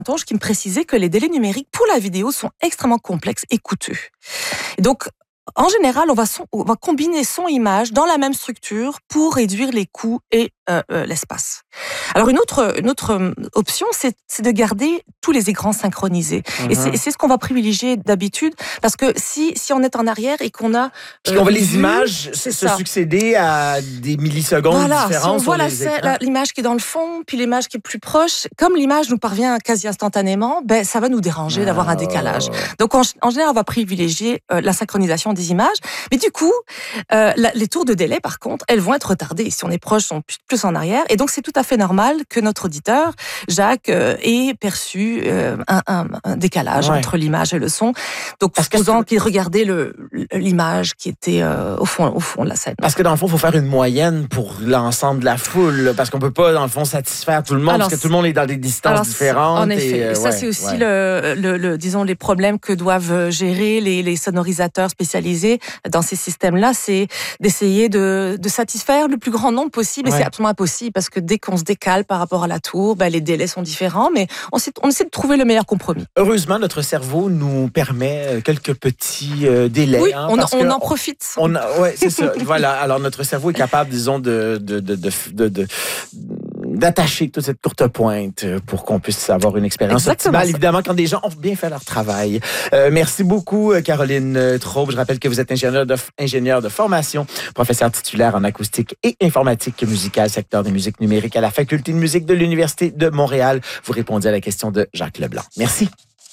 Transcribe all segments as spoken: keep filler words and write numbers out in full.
qui me précisait que les délais numériques pour la vidéo sont extrêmement complexes et coûteux. Et donc, en général, on va, son, on va combiner son-image dans la même structure pour réduire les coûts et euh, euh, l'espace. Alors, une autre, une autre option, c'est, c'est de garder tous les écrans synchronisés. Mm-hmm. Et c'est, c'est ce qu'on va privilégier d'habitude, parce que si, si on est en arrière et qu'on a... Parce qu'on voit les images se ça. succéder à des millisecondes voilà, différentes si on voit sur la, les écrans. La, l'image qui est dans le fond, puis l'image qui est plus proche, comme l'image nous parvient quasi instantanément, ben, ça va nous déranger ah, d'avoir un décalage. Donc, en, en général, on va privilégier euh, la synchronisation des images. Mais du coup, euh, la, les tours de délai, par contre, elles vont être retardées. Si on est proche, on plus, plus en arrière. Et donc, c'est tout à fait normal que notre auditeur, Jacques, euh, ait perçu euh, un, un, un décalage ouais. entre l'image et le son. Donc, Parce supposant que... qu'il regardait le, l'image qui était euh, au, fond, au fond de la scène. Parce que dans le fond, il faut faire une moyenne pour l'ensemble de la foule. Parce qu'on ne peut pas, dans le fond, satisfaire tout le monde. Alors, parce que tout le monde est dans des distances alors, différentes. En effet. Et, euh, et ça, ouais, c'est aussi, ouais. le, le, le, disons, les problèmes que doivent gérer les, les sonorisateurs spécialisés dans ces systèmes-là, c'est d'essayer de, de satisfaire le plus grand nombre possible. Ouais. Et c'est absolument impossible parce que dès qu'on se décale par rapport à la tour, ben, les délais sont différents, mais on, sait, on essaie de trouver le meilleur compromis. Heureusement, notre cerveau nous permet quelques petits euh, délais. Oui, hein, on, parce on que en profite. On a, ouais, c'est ça. Voilà. Alors, notre cerveau est capable, disons, de, de, de, de, de, de d'attacher toute cette courte pointe pour qu'on puisse avoir une expérience Exactement optimale, ça. évidemment, quand des gens ont bien fait leur travail. Euh, merci beaucoup, Caroline Traub. Je rappelle que vous êtes ingénieure de, ingénieure de formation, professeure titulaire en acoustique et informatique musicale, secteur des musiques numériques à la Faculté de musique de l'Université de Montréal. Vous répondiez à la question de Jacques Leblanc. Merci.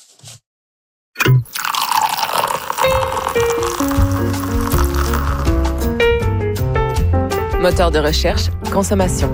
Moteur de recherche, consommation.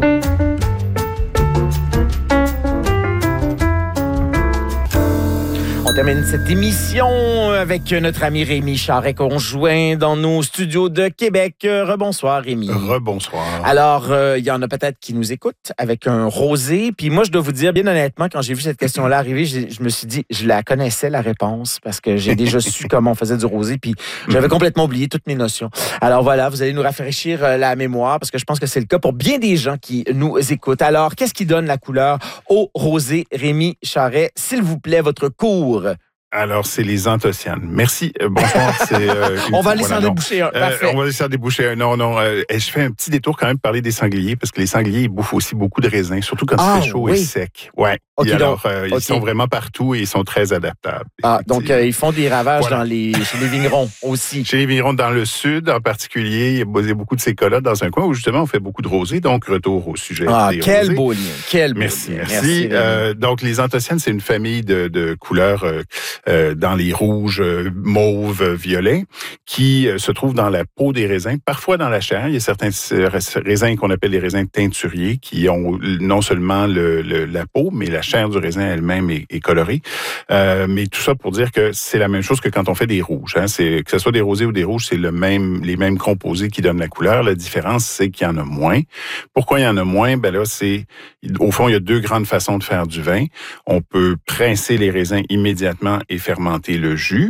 On termine cette émission avec notre ami Rémi Charret, conjoint dans nos studios de Québec. Rebonsoir, Rémi. Rebonsoir. Alors, il euh, y en a peut-être qui nous écoutent avec un rosé. Puis moi, je dois vous dire, bien honnêtement, quand j'ai vu cette question-là arriver, je me suis dit, je la connaissais, la réponse, parce que j'ai déjà su comment on faisait du rosé, puis j'avais complètement oublié toutes mes notions. Alors voilà, vous allez nous rafraîchir la mémoire, parce que je pense que c'est le cas pour bien des gens qui nous écoutent. Alors, qu'est-ce qui donne la couleur au rosé, Rémi Charret? S'il vous plaît, votre cours. Alors, c'est les anthocyanes. Merci. Euh, bonsoir. C'est, euh, une... on va laisser voilà, en déboucher un. Euh, on va laisser en déboucher un. Non, non. Euh, je fais un petit détour quand même pour parler des sangliers, parce que les sangliers, ils bouffent aussi beaucoup de raisins, surtout quand ah, il fait chaud oui. et sec. Ouais. Okay, et alors, euh, okay. ils sont vraiment partout et ils sont très adaptables. Ah, donc, euh, ils font des ravages voilà. dans les, chez les vignerons aussi. Chez les vignerons dans le sud, en particulier, il y a beaucoup de ces cas-là dans un coin où, justement, on fait beaucoup de rosés. Donc, retour au sujet ah, des quel rosés. Beau lien. Quel merci, beau lien. Merci, merci. Euh, donc, les anthocyanes, c'est une famille de, de couleurs euh, euh, dans les rouges, euh, mauves, violets, qui euh, se trouvent dans la peau des raisins, parfois dans la chair. Il y a certains raisins qu'on appelle les raisins teinturiers, qui ont non seulement le, le, la peau, mais la chair du raisin elle-même est, est colorée. Euh, mais tout ça pour dire que c'est la même chose que quand on fait des rouges. Hein. C'est, que ce soit des rosés ou des rouges, c'est le même, les mêmes composés qui donnent la couleur. La différence, c'est qu'il y en a moins. Pourquoi il y en a moins? Ben là, c'est, au fond, il y a deux grandes façons de faire du vin. On peut princer les raisins immédiatement et fermenter le jus.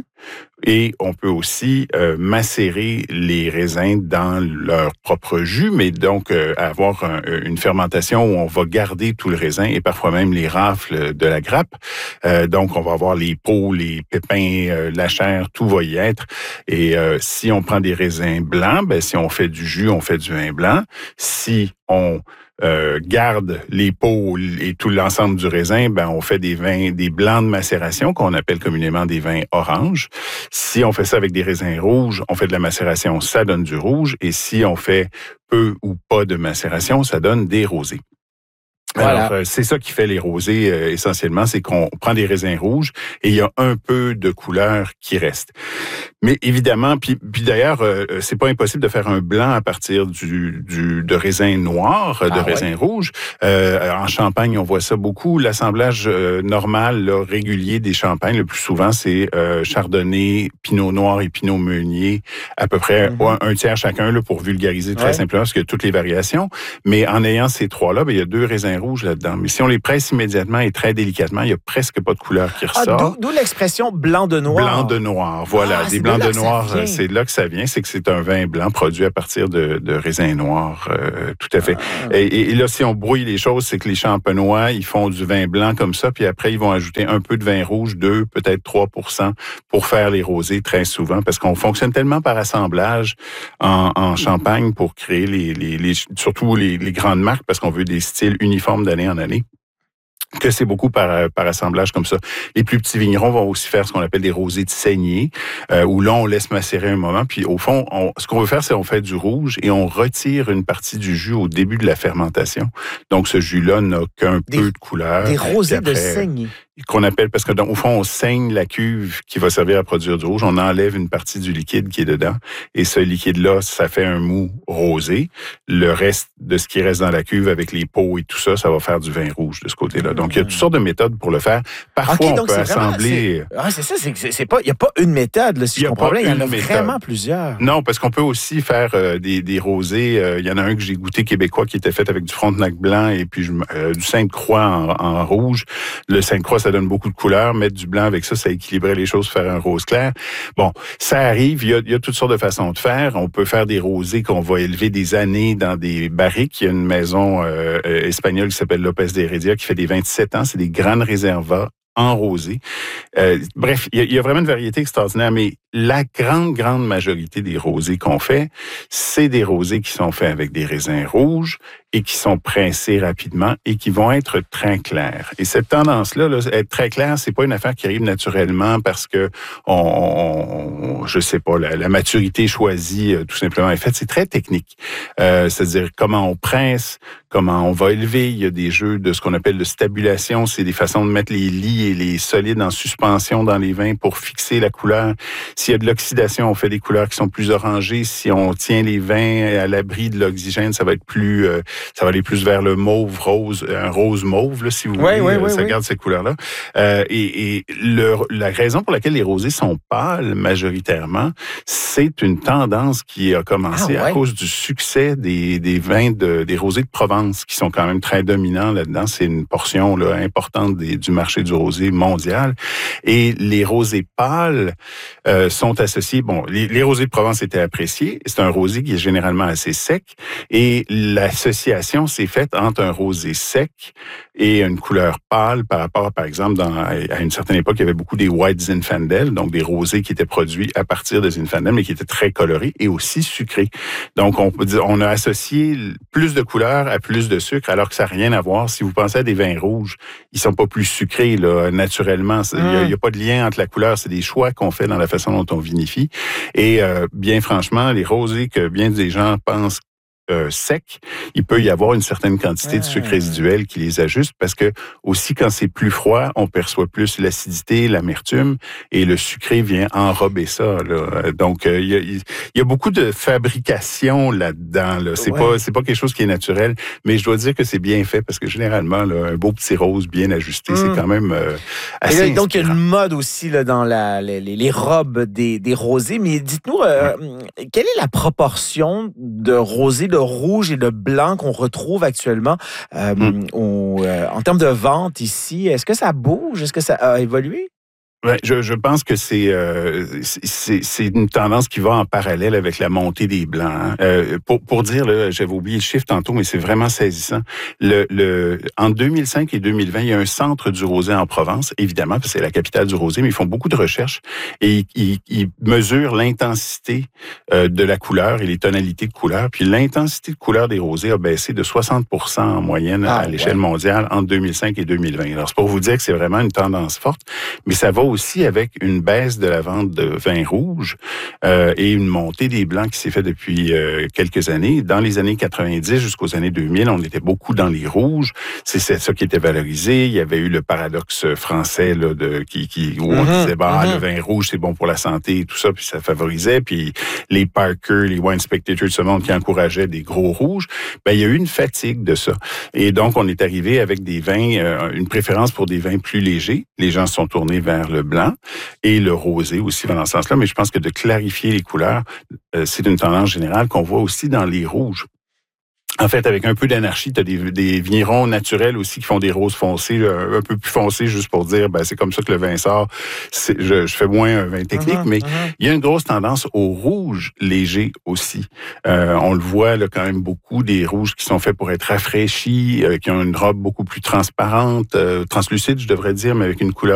Et on peut aussi euh, macérer les raisins dans leur propre jus, mais donc euh, avoir un, une fermentation où on va garder tout le raisin et parfois même les rafles de la grappe. Euh, donc, on va avoir les peaux, les pépins, euh, la chair, tout va y être. Et euh, si on prend des raisins blancs, ben si on fait du jus, on fait du vin blanc. Si on Euh, garde les peaux et tout l'ensemble du raisin, ben on fait des vins, des blancs de macération qu'on appelle communément des vins oranges. Si on fait ça avec des raisins rouges, on fait de la macération, ça donne du rouge. Et si on fait peu ou pas de macération, ça donne des rosés. Voilà. Alors, c'est ça qui fait les rosés euh, essentiellement, c'est qu'on prend des raisins rouges et il y a un peu de couleur qui reste. Mais évidemment, puis, puis d'ailleurs, euh, c'est pas impossible de faire un blanc à partir du, du de raisins noirs, de ah, raisins ouais. rouges. Euh, en Champagne, on voit ça beaucoup. L'assemblage euh, normal, là, régulier des champagnes, le plus souvent, c'est euh, Chardonnay, Pinot Noir et Pinot Meunier, à peu près mm-hmm. un, un tiers chacun là, pour vulgariser très ouais. simplement, parce qu'il y a toutes les variations. Mais en ayant ces trois-là, ben, il y a deux raisins rouge là-dedans. Mais si on les presse immédiatement et très délicatement, il n'y a presque pas de couleur qui ressort. Ah, d'où, d'où l'expression blanc de noir. Blanc de noir, voilà. Ah, des c'est blancs de, de noir, c'est de là que ça vient. C'est que c'est un vin blanc produit à partir de, de raisins noirs, euh, tout à fait. Ah. Et, et là, si on brouille les choses, c'est que les champenois, ils font du vin blanc comme ça, puis après, ils vont ajouter un peu de vin rouge, deux, peut-être trois pour cent, pour faire les rosés très souvent, parce qu'on fonctionne tellement par assemblage en, en Champagne pour créer les, les, les surtout les, les grandes marques, parce qu'on veut des styles uniformes d'année en année, que c'est beaucoup par, par assemblage comme ça. Les plus petits vignerons vont aussi faire ce qu'on appelle des rosés de saignée, euh, où là, on laisse macérer un moment. Puis au fond, on, ce qu'on veut faire, c'est on fait du rouge et on retire une partie du jus au début de la fermentation. Donc, ce jus-là n'a qu'un des, peu de couleur. Des rosés après, de saignée. Qu'on appelle, parce que donc, au fond, on saigne la cuve qui va servir à produire du rouge. On enlève une partie du liquide qui est dedans. Et ce liquide-là, ça fait un mou rosé. Le reste de ce qui reste dans la cuve avec les pots et tout ça, ça va faire du vin rouge de ce côté-là. Donc, il y a toutes sortes de méthodes pour le faire. Parfois, okay, on peut assembler... C'est, ah, c'est ça, c'est, c'est, c'est pas, il n'y a pas une méthode, là, si je comprends bien. Il y en a méthode. Vraiment plusieurs. Non, parce qu'on peut aussi faire euh, des, des rosés. Euh, il y en a un que j'ai goûté québécois qui était fait avec du Frontenac blanc et puis euh, du Sainte-Croix en, en rouge. Le Sainte-Croix, ça donne beaucoup de couleurs. Mettre du blanc avec ça, ça équilibrait les choses, faire un rose clair. Bon, ça arrive. Il y a, il y a toutes sortes de façons de faire. On peut faire des rosés qu'on va élever des années dans des barriques. Il y a une maison euh, espagnole qui s'appelle Lopez de Heredia qui fait des vingt-sept ans. C'est des grandes réservas en rosé. Euh, bref, il y, y a vraiment une variété extraordinaire, mais la grande, grande majorité des rosés qu'on fait, c'est des rosés qui sont faits avec des raisins rouges et qui sont pressés rapidement et qui vont être très clairs. Et cette tendance-là, là, être très clair, c'est pas une affaire qui arrive naturellement parce que on, on je sais pas, la, la maturité choisie tout simplement est faite. C'est très technique. Euh, c'est-à-dire comment on presse, comment on va élever. Il y a des jeux de ce qu'on appelle de stabulation. C'est des façons de mettre les lits et les solides en suspension dans les vins pour fixer la couleur. S'il y a de l'oxydation, on fait des couleurs qui sont plus orangées. Si on tient les vins à l'abri de l'oxygène, ça va être plus, euh, ça va aller plus vers le mauve rose, un rose mauve, là, si vous oui, voulez. Oui, oui, ça oui. garde ces couleurs-là. Euh, et et le, la raison pour laquelle les rosés sont pâles majoritairement, c'est une tendance qui a commencé ah, ouais. à cause du succès des, des vins de, des rosés de Provence, qui sont quand même très dominants là-dedans. C'est une portion là, importante des, du marché du rosé mondial. Et les rosés pâles euh, sont associés... Bon, les, les rosés de Provence étaient appréciés. C'est un rosé qui est généralement assez sec. Et l'association s'est faite entre un rosé sec et une couleur pâle par rapport, par exemple, dans, à une certaine époque, il y avait beaucoup des White Zinfandel, donc des rosés qui étaient produits à partir de Zinfandel, mais qui étaient très colorés et aussi sucrés. Donc, on peut dire, on a associé plus de couleurs à plus de sucre, alors que ça n'a rien à voir. Si vous pensez à des vins rouges, ils sont pas plus sucrés, là, naturellement. Il n'y a, a pas de lien entre la couleur. C'est des choix qu'on fait dans la façon dont on vinifie. Et euh, bien franchement, les rosés que bien des gens pensent Euh, sec, il peut y avoir une certaine quantité de sucre résiduel qui les ajuste parce que aussi quand c'est plus froid, on perçoit plus l'acidité, l'amertume et le sucré vient enrober ça. Là. Donc il euh, y, y a beaucoup de fabrication là-dedans. Là. C'est ouais. pas c'est pas quelque chose qui est naturel, mais je dois dire que c'est bien fait parce que généralement là, un beau petit rose bien ajusté, mmh. c'est quand même euh, assez. Là, donc il y a une mode aussi là, dans la, les, les robes des, des rosés. Mais dites-nous euh, ouais. quelle est la proportion de rosés de rouge et de blanc qu'on retrouve actuellement euh, mm. on, euh, en termes de vente ici. Est-ce que ça bouge? Est-ce que ça a évolué? Ouais, je, je pense que c'est, euh, c'est c'est une tendance qui va en parallèle avec la montée des blancs. Hein. Euh, pour pour dire là, j'avais oublié le chiffre tantôt, mais c'est vraiment saisissant. Le le en deux mille cinq et deux mille vingt, il y a un centre du rosé en Provence, évidemment parce que c'est la capitale du rosé, mais ils font beaucoup de recherches et ils, ils, ils mesurent l'intensité euh, de la couleur et les tonalités de couleur. Puis l'intensité de couleur des rosés a baissé de soixante pour cent en moyenne ah, à l'échelle ouais. mondiale entre deux mille cinq et deux mille vingt. Alors c'est pour vous dire que c'est vraiment une tendance forte, mais ça va aussi avec une baisse de la vente de vin rouge euh, et une montée des blancs qui s'est fait depuis euh, quelques années. Dans les années quatre-vingt-dix jusqu'aux années deux mille, on était beaucoup dans les rouges. C'est, c'est ça qui était valorisé. Il y avait eu le paradoxe français là, de, qui, qui, où on mm-hmm. disait bah, mm-hmm. le vin rouge, c'est bon pour la santé et tout ça, puis ça favorisait. Puis les Parker, les Wine Spectators de ce monde qui encourageaient des gros rouges, ben, il y a eu une fatigue de ça. Et donc, on est arrivé avec des vins, euh, une préférence pour des vins plus légers. Les gens se sont tournés vers le blanc. Et le rosé aussi va dans ce sens-là, mais je pense que de clarifier les couleurs, euh, c'est une tendance générale qu'on voit aussi dans les rouges. En fait, avec un peu d'anarchie, tu as des, des vignerons naturels aussi qui font des roses foncées, un, un peu plus foncées, juste pour dire, ben, c'est comme ça que le vin sort. C'est, je, je fais moins un vin technique, uh-huh, mais uh-huh. il y a une grosse tendance au rouge léger aussi. Euh, on le voit là, quand même beaucoup, des rouges qui sont faits pour être rafraîchis, euh, qui ont une robe beaucoup plus transparente, euh, translucide, je devrais dire, mais avec une couleur